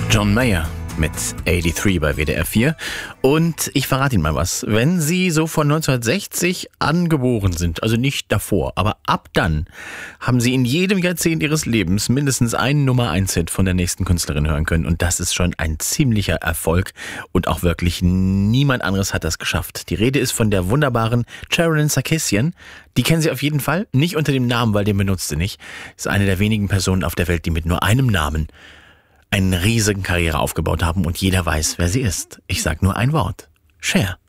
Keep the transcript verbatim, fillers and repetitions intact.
John Mayer mit dreiundachtzig bei W D R vier. Und ich verrate Ihnen mal was. Wenn Sie so von neunzehnhundertsechzig an geboren sind, also nicht davor, aber ab dann, haben Sie in jedem Jahrzehnt Ihres Lebens mindestens einen Nummer eins Hit von der nächsten Künstlerin hören können. Und das ist schon ein ziemlicher Erfolg. Und auch wirklich niemand anderes hat das geschafft. Die Rede ist von der wunderbaren Sharon Sarkisian. Die kennen Sie auf jeden Fall. Nicht unter dem Namen, weil den benutzt sie nicht. Ist eine der wenigen Personen auf der Welt, die mit nur einem Namen eine riesige Karriere aufgebaut haben und jeder weiß, wer sie ist. Ich sag nur ein Wort. Cher.